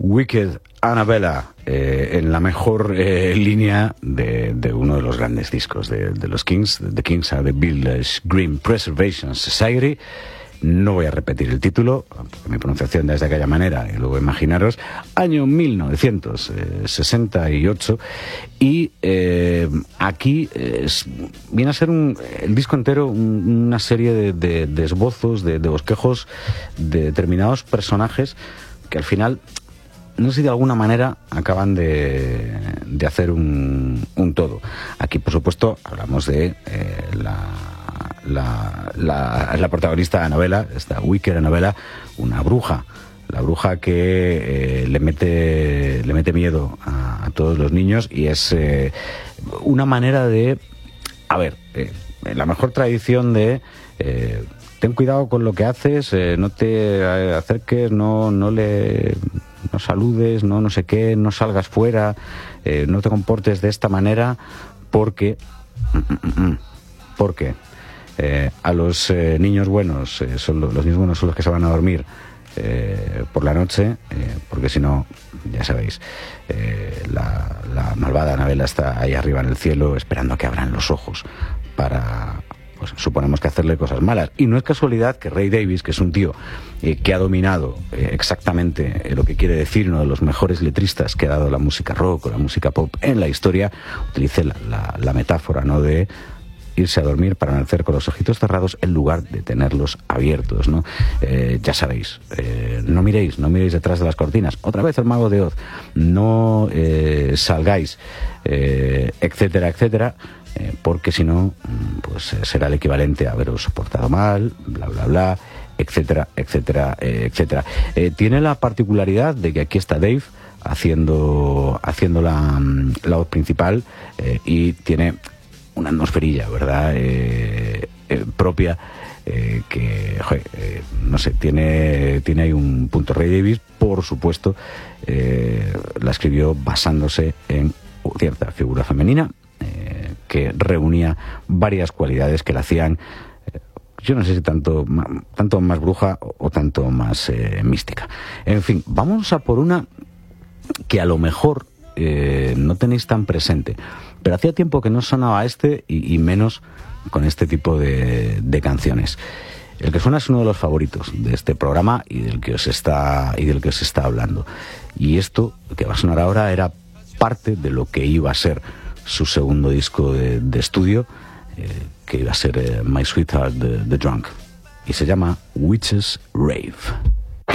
Wicked Annabella, en la mejor línea de uno de los grandes discos de los Kings. The Kings are the Village Green Preservation Society. No voy a repetir el título, porque mi pronunciación es de aquella manera, y luego imaginaros, año 1968, y aquí viene a ser el disco entero una serie de esbozos, de bosquejos de determinados personajes que al final, no sé si de alguna manera acaban de hacer un todo. Aquí, por supuesto, hablamos de la protagonista de Annabella, esta Wicked Annabella, una bruja. La bruja que le mete miedo a todos los niños, y es una manera de, la mejor tradición de ten cuidado con lo que haces, no te acerques, no saludes, no sé qué, no salgas fuera, no te comportes de esta manera, porque a los niños buenos los niños buenos son los que se van a dormir por la noche, porque si no, ya sabéis, la malvada Annabella está ahí arriba en el cielo esperando a que abran los ojos para, pues suponemos que hacerle cosas malas. Y no es casualidad que Ray Davies, que es un tío que ha dominado exactamente lo que quiere decir, uno de los mejores letristas que ha dado la música rock o la música pop en la historia, utilice la metáfora, ¿no?, de irse a dormir para nacer con los ojitos cerrados en lugar de tenerlos abiertos, ¿no? Ya sabéis, no miréis detrás de las cortinas. Otra vez el mago de Oz. No salgáis, etcétera, etcétera, porque si no, pues será el equivalente a haberos portado mal, bla, bla, bla, etcétera, etcétera, etcétera. Tiene la particularidad de que aquí está Dave haciendo la voz principal, y tiene una atmosferilla, ¿verdad?, propia, que, no sé, tiene ahí un punto. Ray Davies, por supuesto, la escribió basándose en cierta figura femenina que reunía varias cualidades que la hacían, yo no sé si tanto más bruja o tanto más mística. En fin, vamos a por una que a lo mejor no tenéis tan presente, pero hacía tiempo que no sonaba y menos con este tipo de canciones. El que suena es uno de los favoritos de este programa y del que os está hablando. Y esto que va a sonar ahora era parte de lo que iba a ser su segundo disco de estudio, que iba a ser My Sweetheart the Drunk, y se llama Witch's Rave.